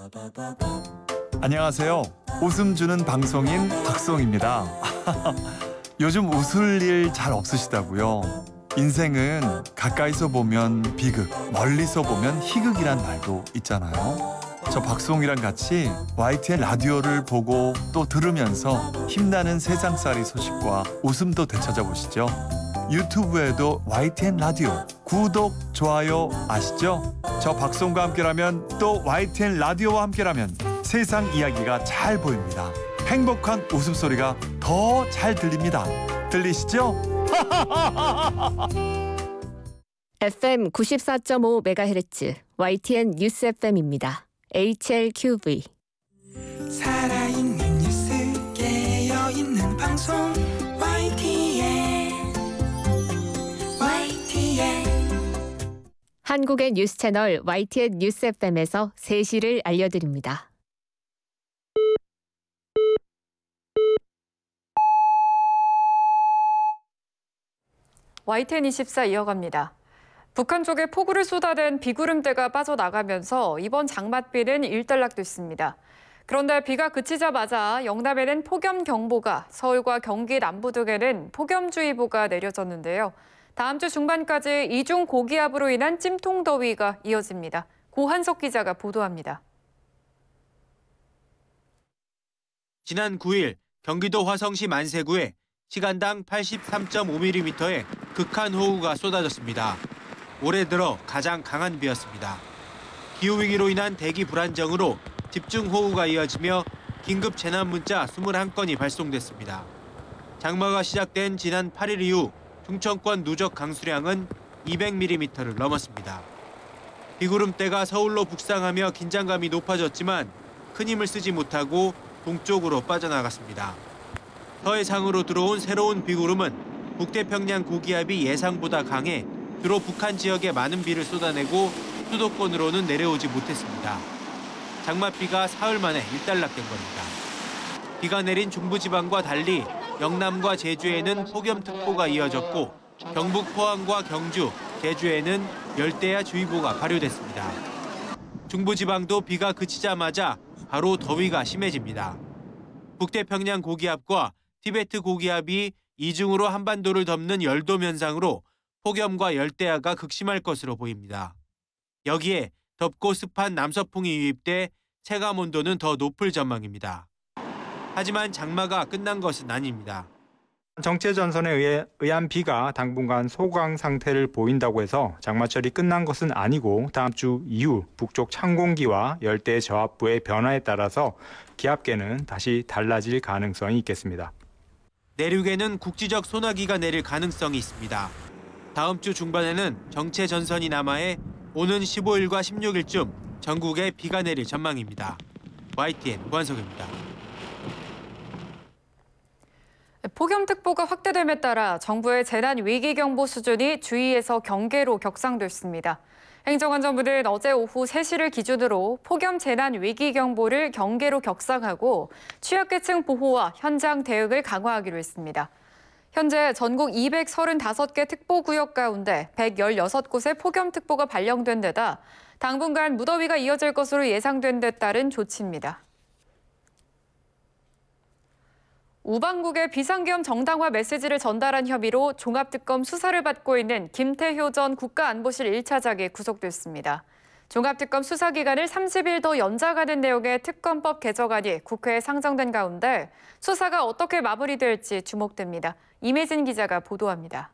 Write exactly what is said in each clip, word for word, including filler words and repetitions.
안녕하세요. 웃음 주는 방송인 박송입니다. 요즘 웃을 일 잘 없으시다고요? 인생은 가까이서 보면 비극, 멀리서 보면 희극이란 말도 있잖아요. 저 박송이랑 같이 와이티엔 라디오를 보고 또 들으면서 힘나는 세상살이 소식과 웃음도 되찾아보시죠. 유튜브에도 와이티엔 라디오 구독, 좋아요 아시죠? 저 박송과 함께라면 또 와이티엔 라디오와 함께라면 세상 이야기가 잘 보입니다. 행복한 웃음소리가 더 잘 들립니다. 들리시죠? 에프엠 구십사 점 오 메가헤르츠 와이티엔 뉴스 에프엠입니다. 에이치엘큐브이 살아있는 뉴스 깨어있는 방송 와이티엔 와이티엔 한국의 뉴스 채널 와이티엔 뉴스 에프엠에서 세 시를 알려드립니다. 와이티엔 이십사 이어갑니다. 북한 쪽에 폭우를 쏟아댄 비구름대가 빠져나가면서 이번 장맛비는 일단락됐습니다. 그런데 비가 그치자마자 영남에는 폭염경보가, 서울과 경기 남부 등에는 폭염주의보가 내려졌는데요. 다음 주 중반까지 이중 고기압으로 인한 찜통더위가 이어집니다. 고한석 기자가 보도합니다. 지난 구 일 경기도 화성시 만세구에 시간당 팔십삼 점 오 밀리미터의 극한 호우가 쏟아졌습니다. 올해 들어 가장 강한 비였습니다. 기후위기로 인한 대기 불안정으로 집중호우가 이어지며 긴급 재난문자 이십일 건이 발송됐습니다. 장마가 시작된 지난 팔 일 이후 충청권 누적 강수량은 이백 밀리미터를 넘었습니다. 비구름대가 서울로 북상하며 긴장감이 높아졌지만 큰 힘을 쓰지 못하고 동쪽으로 빠져나갔습니다. 서해상으로 들어온 새로운 비구름은 북태평양 고기압이 예상보다 강해 주로 북한 지역에 많은 비를 쏟아내고 수도권으로는 내려오지 못했습니다. 장맛비가 사흘 만에 일단락된 겁니다. 비가 내린 중부지방과 달리 영남과 제주에는 폭염특보가 이어졌고 경북 포항과 경주, 제주에는 열대야 주의보가 발효됐습니다. 중부지방도 비가 그치자마자 바로 더위가 심해집니다. 북태평양 고기압과 티베트 고기압이 이중으로 한반도를 덮는 열돔 현상으로 폭염과 열대야가 극심할 것으로 보입니다. 여기에 덥고 습한 남서풍이 유입돼 체감 온도는 더 높을 전망입니다. 하지만 장마가 끝난 것은 아닙니다. 정체 전선에 의해 의한 비가 당분간 소강 상태를 보인다고 해서 장마철이 끝난 것은 아니고 다음 주 이후 북쪽 찬 공기와 열대 저압부의 변화에 따라서 기압계는 다시 달라질 가능성이 있겠습니다. 내륙에는 국지적 소나기가 내릴 가능성이 있습니다. 다음 주 중반에는 정체 전선이 남하해 오는 십오 일과 십육 일쯤 전국에 비가 내릴 전망입니다. 와이티엔 고한석입니다. 폭염특보가 확대됨에 따라 정부의 재난위기경보 수준이 주의에서 경계로 격상됐습니다. 행정안전부는 어제 오후 세 시를 기준으로 폭염 재난위기경보를 경계로 격상하고 취약계층 보호와 현장 대응을 강화하기로 했습니다. 현재 전국 이백삼십오 개 특보구역 가운데 백십육 곳에 폭염특보가 발령된 데다 당분간 무더위가 이어질 것으로 예상된 데 따른 조치입니다. 우방국의 비상계엄 정당화 메시지를 전달한 혐의로 종합특검 수사를 받고 있는 김태효 전 국가안보실 일 차장이 구속됐습니다. 종합특검 수사 기간을 삼십 일 더 연장하는 내용의 특검법 개정안이 국회에 상정된 가운데 수사가 어떻게 마무리될지 주목됩니다. 임혜진 기자가 보도합니다.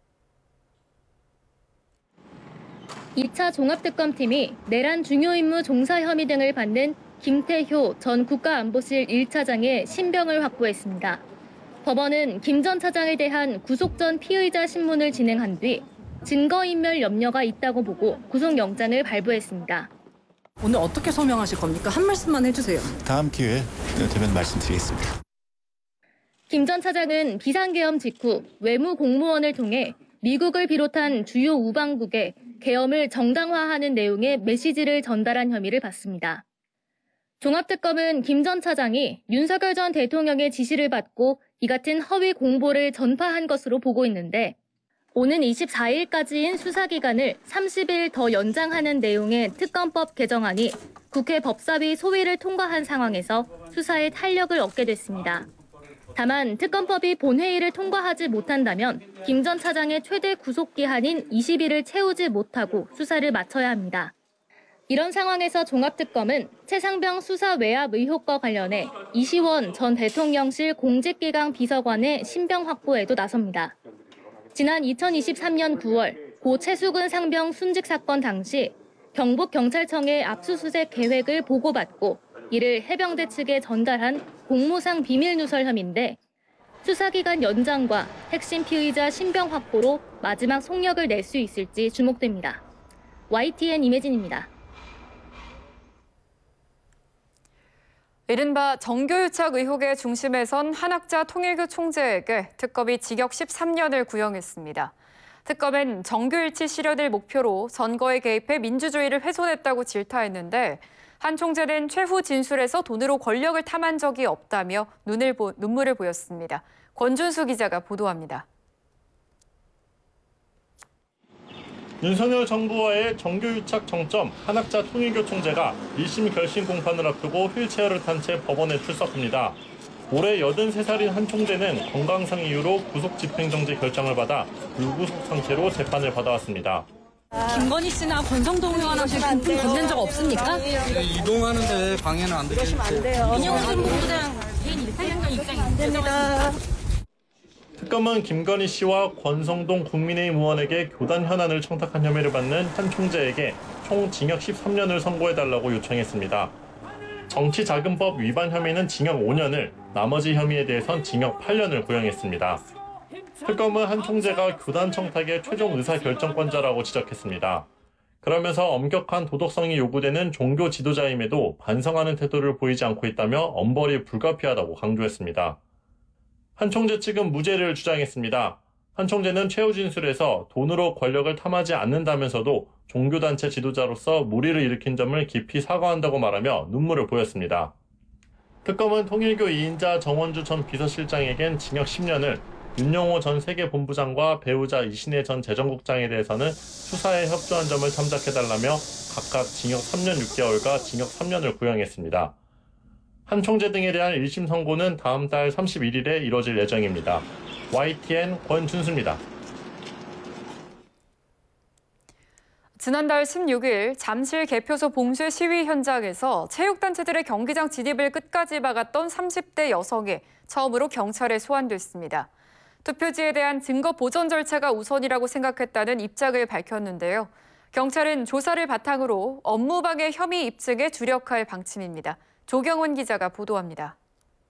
이 차 종합특검팀이 내란 중요 임무 종사 혐의 등을 받는 김태효 전 국가안보실 일 차장의 신병을 확보했습니다. 법원은 김 전 차장에 대한 구속 전 피의자 신문을 진행한 뒤 증거인멸 염려가 있다고 보고 구속영장을 발부했습니다. 오늘 어떻게 소명하실 겁니까? 한 말씀만 해주세요. 다음 기회에 되면 말씀드리겠습니다. 김 전 차장은 비상계엄 직후 외무 공무원을 통해 미국을 비롯한 주요 우방국에 계엄을 정당화하는 내용의 메시지를 전달한 혐의를 받습니다. 종합특검은 김 전 차장이 윤석열 전 대통령의 지시를 받고 이 같은 허위 공보를 전파한 것으로 보고 있는데 오는 이십사일까지인 수사기간을 삼십 일 더 연장하는 내용의 특검법 개정안이 국회 법사위 소위를 통과한 상황에서 수사에 탄력을 얻게 됐습니다. 다만 특검법이 본회의를 통과하지 못한다면 김 전 차장의 최대 구속기한인 이십 일을 채우지 못하고 수사를 마쳐야 합니다. 이런 상황에서 종합특검은 최상병 수사 외압 의혹과 관련해 이시원 전 대통령실 공직기강 비서관의 신병 확보에도 나섭니다. 지난 이천이십삼년 구월 고 최수근 상병 순직 사건 당시 경북경찰청의 압수수색 계획을 보고받고 이를 해병대 측에 전달한 공무상 비밀 누설 혐의인데 수사기간 연장과 핵심 피의자 신병 확보로 마지막 속력을 낼 수 있을지 주목됩니다. 와이티엔 임혜진입니다. 이른바 정교유착 의혹의 중심에 선 한학자 통일교 총재에게 특검이 징역 십삼 년을 구형했습니다. 특검은 정교일치 실현을 목표로 선거에 개입해 민주주의를 훼손했다고 질타했는데 한 총재는 최후 진술에서 돈으로 권력을 탐한 적이 없다며 눈을 보, 눈물을 보였습니다. 권준수 기자가 보도합니다. 윤석열 정부와의 정교유착 정점 한학자 통일교 총재가 일 심 결심 공판을 앞두고 휠체어를 탄 채 법원에 출석합니다. 올해 여든세 살인 한 총재는 건강상 이유로 구속 집행정지 결정을 받아 불구속 상태로 재판을 받아왔습니다. 김건희 씨나 권성동 의원한테 금품 건넨 적 없습니까? 이동하는데 방해는 안 되죠. 이영준 본부장 개인 일탈행정 입장이 안 됩니다. 특검은 김건희 씨와 권성동 국민의힘 의원에게 교단 현안을 청탁한 혐의를 받는 한 총재에게 총 징역 십삼 년을 선고해달라고 요청했습니다. 정치자금법 위반 혐의는 징역 오 년을, 나머지 혐의에 대해선 징역 팔 년을 구형했습니다. 특검은 한 총재가 교단 청탁의 최종 의사결정권자라고 지적했습니다. 그러면서 엄격한 도덕성이 요구되는 종교 지도자임에도 반성하는 태도를 보이지 않고 있다며 엄벌이 불가피하다고 강조했습니다. 한 총재 측은 무죄를 주장했습니다. 한 총재는 최후 진술에서 돈으로 권력을 탐하지 않는다면서도 종교단체 지도자로서 무리를 일으킨 점을 깊이 사과한다고 말하며 눈물을 보였습니다. 특검은 통일교 이인자 정원주 전 비서실장에겐 징역 십 년을, 윤영호 전 세계본부장과 배우자 이신혜 전 재정국장에 대해서는 수사에 협조한 점을 참작해달라며 각각 징역 삼 년 육 개월과 징역 삼 년을 구형했습니다. 한 총재 등에 대한 일 심 선고는 다음 달 삼십일 일에 이뤄질 예정입니다. 와이티엔 권준수입니다. 지난달 십육 일 잠실 개표소 봉쇄 시위 현장에서 체육단체들의 경기장 진입을 끝까지 막았던 삼십 대 여성이 처음으로 경찰에 소환됐습니다. 투표지에 대한 증거 보전 절차가 우선이라고 생각했다는 입장을 밝혔는데요. 경찰은 조사를 바탕으로 업무방해 혐의 입증에 주력할 방침입니다. 조경원 기자가 보도합니다.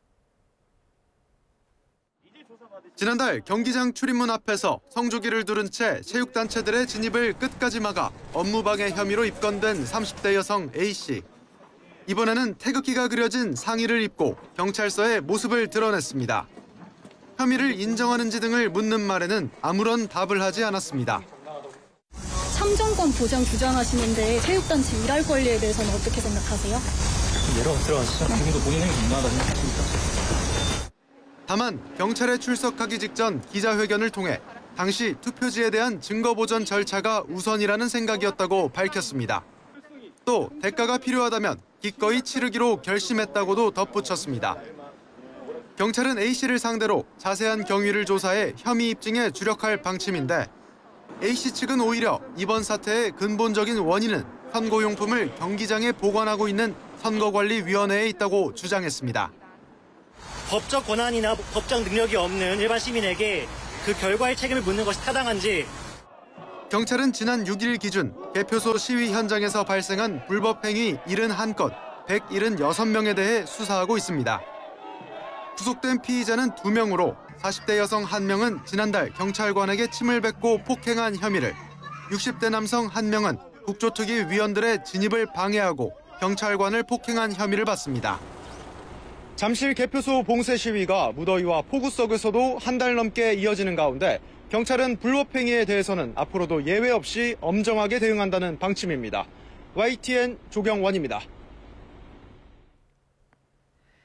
지난달 경기장 출입문 앞에서 성조기를 두른 채 체육단체들의 진입을 끝까지 막아 업무방해 혐의로 입건된 삼십 대 여성 A씨. 이번에는 태극기가 그려진 상의를 입고 경찰서에 모습을 드러냈습니다. 혐의를 인정하는지 등을 묻는 말에는 아무런 답을 하지 않았습니다. 참정권 보장 주장하시는데 체육단체 일할 권리에 대해서는 어떻게 생각하세요? 내려가 들어가시죠. 지금도 본인 행위 정당하다고 생각하십니까? 다만 경찰에 출석하기 직전 기자회견을 통해 당시 투표지에 대한 증거 보전 절차가 우선이라는 생각이었다고 밝혔습니다. 또 대가가 필요하다면 기꺼이 치르기로 결심했다고도 덧붙였습니다. 경찰은 A씨를 상대로 자세한 경위를 조사해 혐의 입증에 주력할 방침인데 A씨 측은 오히려 이번 사태의 근본적인 원인은 선거용품을 경기장에 보관하고 있는 선거관리위원회에 있다고 주장했습니다. 법적 권한이나 법적 능력이 없는 일반 시민에게 그 결과의 책임을 묻는 것이 타당한지. 경찰은 지난 육 일 기준 개표소 시위 현장에서 발생한 불법 행위 칠십일 건, 백칠십육 명에 대해 수사하고 있습니다. 구속된 피의자는 두 명으로 사십 대 여성 한 명은 지난달 경찰관에게 침을 뱉고 폭행한 혐의를, 육십 대 남성 한 명은 국조특위 위원들의 진입을 방해하고 경찰관을 폭행한 혐의를 받습니다. 잠실 개표소 봉쇄 시위가 무더위와 폭우 속에서도 한 달 넘게 이어지는 가운데 경찰은 불법 행위에 대해서는 앞으로도 예외 없이 엄정하게 대응한다는 방침입니다. 와이티엔 조경원입니다.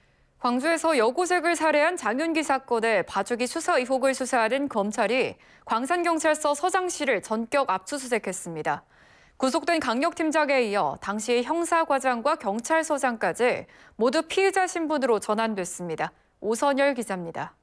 광주에서 여고생을 살해한 장윤기 사건의 봐주기 수사 의혹을 수사하는 검찰이 광산경찰서 서장실을 전격 압수수색했습니다. 구속된 강력팀장에 이어 당시 형사과장과 경찰서장까지 모두 피의자 신분으로 전환됐습니다. 오선열 기자입니다.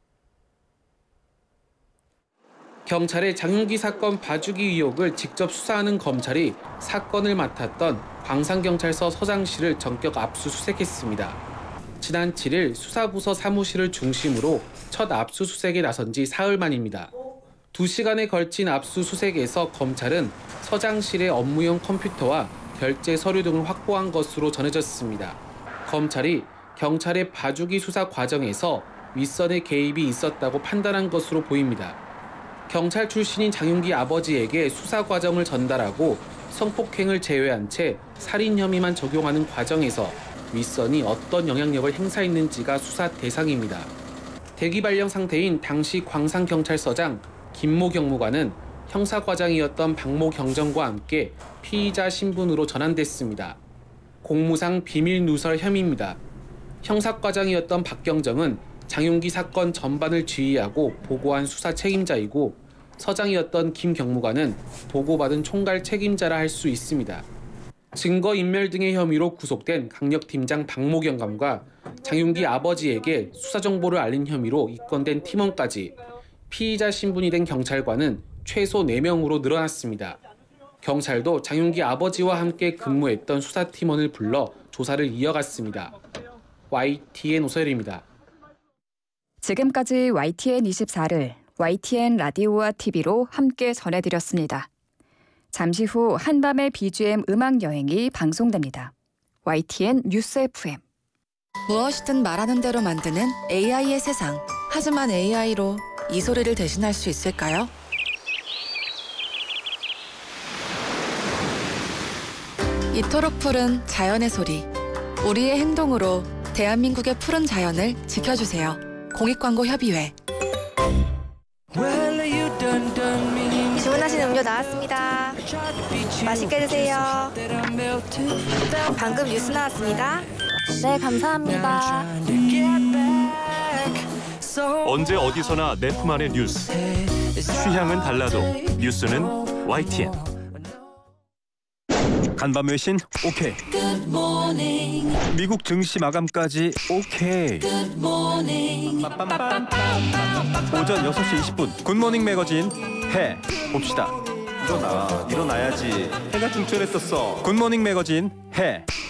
경찰의 장윤기 사건 봐주기 의혹을 직접 수사하는 검찰이 사건을 맡았던 광산경찰서 서장실을 전격 압수수색했습니다. 지난 칠 일 수사부서 사무실을 중심으로 첫 압수수색에 나선 지 사흘 만입니다. 두 시간에 걸친 압수수색에서 검찰은 서장실의 업무용 컴퓨터와 결제 서류 등을 확보한 것으로 전해졌습니다. 검찰이 경찰의 봐주기 수사 과정에서 윗선의 개입이 있었다고 판단한 것으로 보입니다. 경찰 출신인 장윤기 아버지에게 수사 과정을 전달하고 성폭행을 제외한 채 살인 혐의만 적용하는 과정에서 윗선이 어떤 영향력을 행사했는지가 수사 대상입니다. 대기 발령 상태인 당시 광산경찰서장 김모 경무관은 형사과장이었던 박모 경정과 함께 피의자 신분으로 전환됐습니다. 공무상 비밀 누설 혐의입니다. 형사과장이었던 박 경정은 장윤기 사건 전반을 지휘하고 보고한 수사 책임자이고 서장이었던 김 경무관은 보고받은 총괄 책임자라 할 수 있습니다. 증거인멸 등의 혐의로 구속된 강력팀장 박모 경감과 장윤기 아버지에게 수사 정보를 알린 혐의로 입건된 팀원까지 피의자 신분이 된 경찰관은 최소 네 명으로 늘어났습니다. 경찰도 장윤기 아버지와 함께 근무했던 수사팀원을 불러 조사를 이어갔습니다. 와이티엔 오서열입니다. 지금까지 와이티엔 이십사를 와이티엔 라디오와 티비로 함께 전해드렸습니다. 잠시 후 한밤의 비지엠 음악여행이 방송됩니다. 와이티엔 뉴스 에프엠. 무엇이든 말하는 대로 만드는 에이아이의 세상. 하지만 에이아이로 이 소리를 대신할 수 있을까요? 이토록 푸른 자연의 소리. 우리의 행동으로 대한민국의 푸른 자연을 지켜주세요. 공익광고협의회. 주문하신 음료 나왔습니다. 맛있게 드세요. 방금 뉴스 나왔습니다. 네, 감사합니다. 언제 어디서나 내 품 안의 뉴스. 취향은 달라도 뉴스는 와이티엔. 간밤 외신 오케이. 미국 증시 마감까지 오케이. 오전 여섯 시 이십 분 굿모닝 매거진 해 봅시다. 일어나 일어나야지. 해가 중천했었어. 굿모닝 매거진 해.